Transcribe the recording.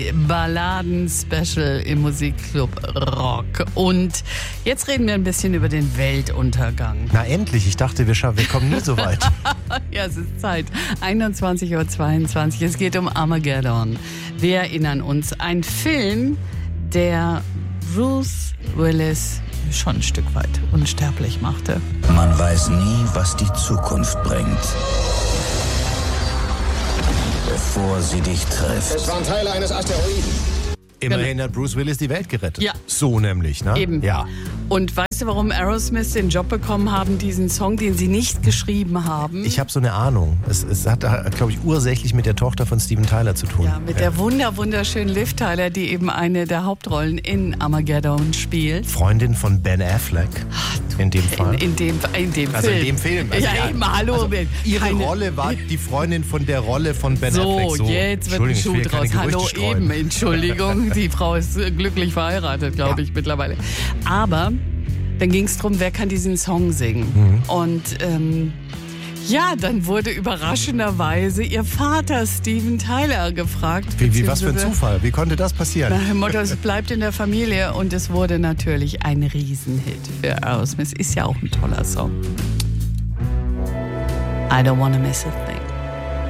Balladen-Special im Musikclub Rock. Und jetzt reden wir ein bisschen über den Weltuntergang. Na endlich, ich dachte, wir kommen nie so weit. Ja, es ist Zeit. 21:22 Uhr. Es geht um Armageddon. Wir erinnern uns. Ein Film, der Bruce Willis schon ein Stück weit unsterblich machte. Man weiß nie, was die Zukunft bringt, bevor sie dich trifft. Es waren Teile eines Asteroiden. Immerhin hat Bruce Willis die Welt gerettet. Ja. So nämlich, ne? Eben. Ja. Und weißt du, warum Aerosmith den Job bekommen haben, diesen Song, den sie nicht geschrieben haben? Ich habe so eine Ahnung. Es hat, glaube ich, ursächlich mit der Tochter von Steven Tyler zu tun. Ja, mit der wunderschönen Liv Tyler, die eben eine der Hauptrollen in Armageddon spielt. Freundin von Ben Affleck. In dem Fall. In dem Also Film. in dem Film. Also ja, eben, hallo. Also ihre Rolle war die Freundin von der Rolle von Ben Affleck. So, jetzt wird ein Schuh draus. Hallo, eben, Entschuldigung. Die Frau ist glücklich verheiratet, glaube ich, mittlerweile. Aber dann ging es darum, wer kann diesen Song singen. Und ja, dann wurde überraschenderweise ihr Vater Steven Tyler gefragt. Wie was für ein Zufall? Wie konnte das passieren? Nach dem Motto, es bleibt in der Familie. Und es wurde natürlich ein Riesenhit für Aerosmith. Ist ja auch ein toller Song. I don't wanna miss a thing.